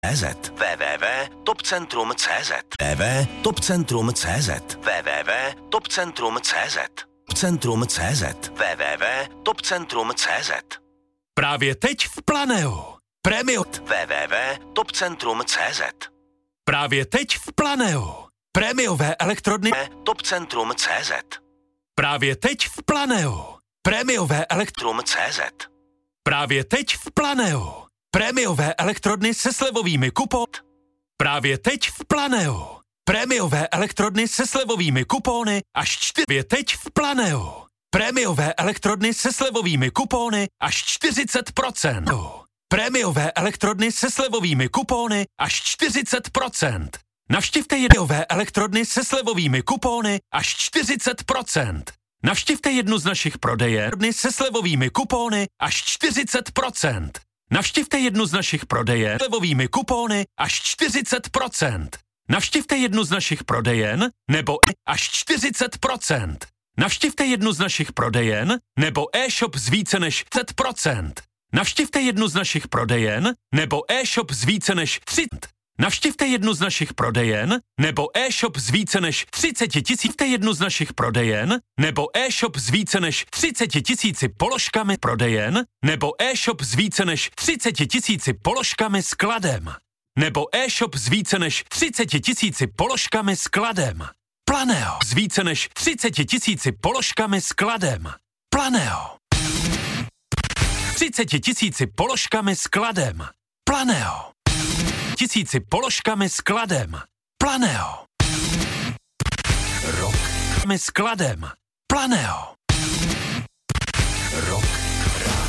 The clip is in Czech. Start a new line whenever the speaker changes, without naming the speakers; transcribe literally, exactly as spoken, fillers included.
cé zet w w w tečka topcentrum tečka cé zet w w w tečka topcentrum tečka cé zet w w w tečka topcentrum tečka cé zet Centrum tečka cé zet w w w tečka topcentrum tečka cé zet
Právě teď v Planeo. Premium.
w w w tečka topcentrum tečka cé zet
Právě teď v Planeo. Prémiové elektrodny.
Topcentrum tečka cé zet
Právě teď v Planeo. Prémiové elektrodny.
Topcentrum tečka cé zet
Právě teď v Planeo. Prémiové elektrodny se slevovými kupony. Právě teď v Planeo. Prémiové elektrodny se slevovými kupony až čtyři. Teď v Planeo. Prémiové elektrodny se slevovými kupony až čtyřicet procent. Prémiové elektrodny se slevovými kupony až čtyřicet procent. Navštivte jednové elektrodny se slevovými kupony až čtyřicet procent. Navštivte jednu z našich prodejen se slevovými kupony až čtyřicet procent. Navštivte jednu z našich prodejen s slevovými kupony až čtyřicet procent. Navštivte jednu z našich prodejen nebo až čtyřicet procent. Navštivte jednu z našich prodejen nebo e-shop z více než třicet procent. Navštivte jednu z našich prodejen nebo e-shop z více než třicet. Navštivte jednu z našich prodejen nebo e-shop z více než třicet tisíc. Navštivte jednu z našich prodejen nebo e-shop z více než třicet tisíci položkami prodejen nebo e-shop z více než třicet tisíci položkami skladem. Nebo e-shop z více než třicet tisíci položkami skladem. Planeo z více než třicet tisíci položkami skladem. Planeo. třicet tisíci položkami skladem. Planeo. Tisíci položkami skladem. Planeo. Rok. Skladem. Planeo. Rok.